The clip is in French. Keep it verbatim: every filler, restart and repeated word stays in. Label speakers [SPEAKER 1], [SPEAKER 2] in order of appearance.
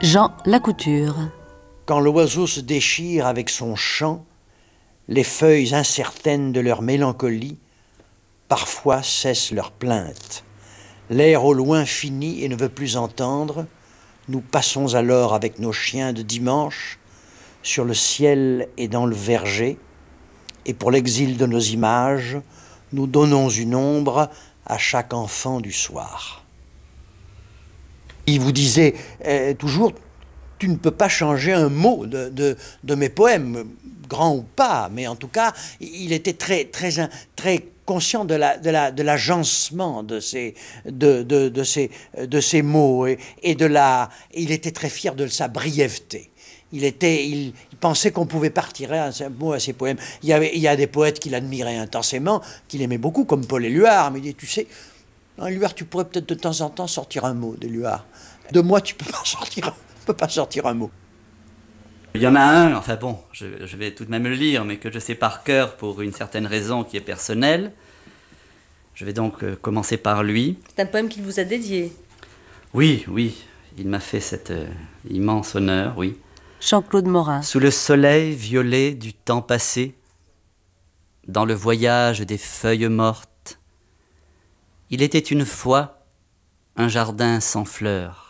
[SPEAKER 1] Jean Lacouture.
[SPEAKER 2] Quand l'oiseau se déchire avec son chant, les feuilles incertaines de leur mélancolie, parfois cessent leur plainte. L'air au loin finit et ne veut plus entendre. Nous passons alors avec nos chiens de dimanche sur le ciel et dans le verger, et pour l'exil de nos images, nous donnons une ombre à chaque enfant du soir. Il vous disait euh, toujours, tu ne peux pas changer un mot de, de, de mes poèmes, grands ou pas, mais en tout cas, il était très, très, très conscient de, la, de, la, de l'agencement de ces, de, de, de ces, de ces mots, et, et de la, il était très fier de sa brièveté. Il, était, il, il pensait qu'on pouvait partir un mot à ses poèmes. Il y, avait, il y a des poètes qu'il admirait intensément, qu'il aimait beaucoup, comme Paul Éluard, mais il dit, tu sais, un Éluard, tu pourrais peut-être de temps en temps sortir un mot d'Éluard. De moi, tu peux pas sortir, peux pas sortir un mot.
[SPEAKER 3] Il y en a un, enfin bon, je, je vais tout de même le lire, mais que je sais par cœur pour une certaine raison qui est personnelle. Je vais donc euh, commencer par lui.
[SPEAKER 4] C'est un poème qu'il vous a dédié.
[SPEAKER 3] Oui, oui, il m'a fait cet euh, immense honneur, oui.
[SPEAKER 1] Jean-Claude Morin.
[SPEAKER 3] Sous le soleil violet du temps passé, dans le voyage des feuilles mortes, il était une fois un jardin sans fleurs.